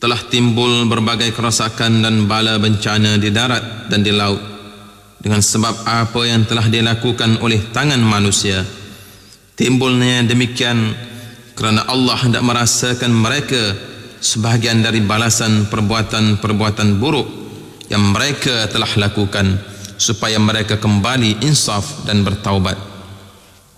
telah timbul berbagai kerosakan dan bala bencana di darat dan di laut dengan sebab apa yang telah dilakukan oleh tangan manusia. Timbulnya demikian kerana Allah hendak merasakan mereka sebahagian dari balasan perbuatan-perbuatan buruk yang mereka telah lakukan, supaya mereka kembali insaf dan bertaubat.